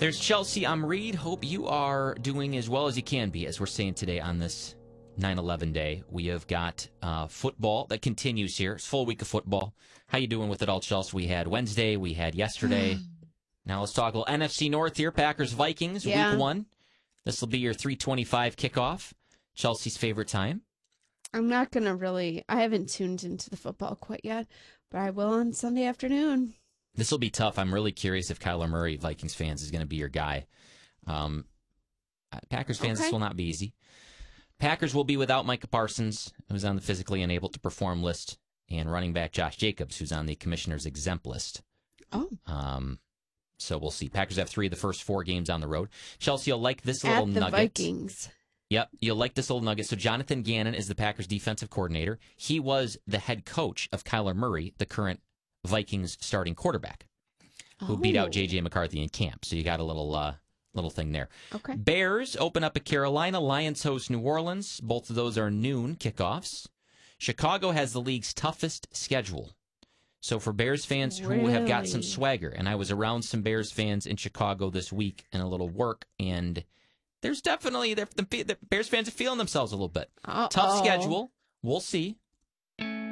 There's Chelsea. I'm Reed. Hope you are doing as well as you can be, as we're saying today on this 9/11 day. We have got football that continues here. It's a full week of football. How you doing with it all, Chelsea? We had Wednesday. We had yesterday. Now let's talk a little NFC North here. Packers-Vikings, week 1. This will be your 3:25 kickoff. Chelsea's favorite time. I'm not going to I haven't tuned into the football quite yet, but I will on Sunday afternoon. This will be tough. I'm really curious if Kyler Murray, Vikings fans, is going to be your guy. Packers fans, This will not be easy. Packers will be without Micah Parsons, who's on the physically unable to perform list, and running back Josh Jacobs, who's on the commissioner's exempt list. So we'll see. Packers have 3 of the first 4 games on the road. Chelsea, you'll like this little nugget. Vikings. Yep, you'll like this little nugget. So Jonathan Gannon is the Packers defensive coordinator. He was the head coach of Kyler Murray, the current Vikings starting quarterback, who beat out J.J. McCarthy in camp. So you got a little thing there. Okay. Bears open up at Carolina. Lions host New Orleans. Both of those are noon kickoffs. Chicago has the league's toughest schedule. So for Bears fans who have got some swagger, and I was around some Bears fans in Chicago this week in a little work, and there's definitely the Bears fans are feeling themselves a little bit. Tough schedule. We'll see.